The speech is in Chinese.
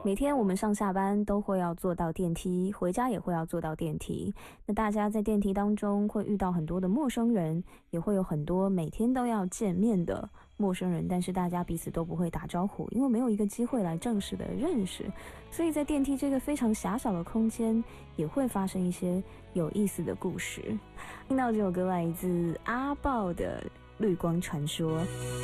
每天我们上下班都会要坐到电梯，回家也会要坐到电梯。那大家在电梯当中会遇到很多的陌生人，也会有很多每天都要见面的陌生人，但是大家彼此都不会打招呼，因为没有一个机会来正式的认识。所以在电梯这个非常狭小的空间，也会发生一些有意思的故事。听到这首歌来自阿爆的《绿光传说》。